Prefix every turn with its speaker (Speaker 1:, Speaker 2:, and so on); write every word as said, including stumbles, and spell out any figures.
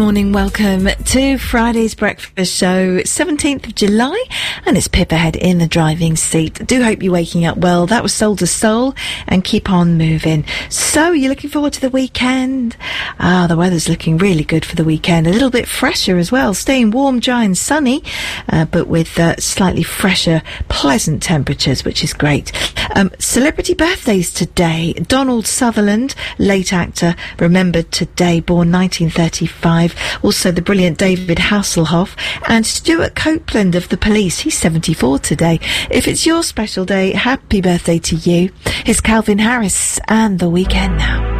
Speaker 1: Morning, welcome to Friday's breakfast show, seventeenth of July, and it's Pip ahead in the driving seat. Do hope you're waking up well. That was Soul to Soul and Keep On Moving. So, you're looking forward to the weekend? Ah, the weather's looking really good for the weekend. A little bit fresher as well, staying warm, dry and sunny, uh, but with uh, slightly fresher, pleasant temperatures, which is great. Um, celebrity birthdays today. Donald Sutherland, late actor, remembered today, born nineteen thirty-five. Also the brilliant David Hasselhoff and Stuart Copeland of The Police. He's seventy-four today. If it's your special day, happy birthday to you. It's Calvin Harris and The Weekend now.